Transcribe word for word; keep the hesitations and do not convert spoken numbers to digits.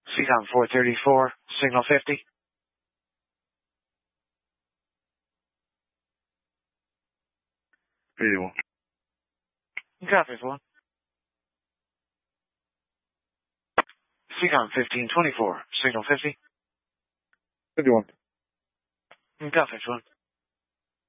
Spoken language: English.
C COM four thirty-four, signal fifty. eighty-one. Copy, one. C COM fifteen twenty-four, signal fifty. fifty-one. Copy, one.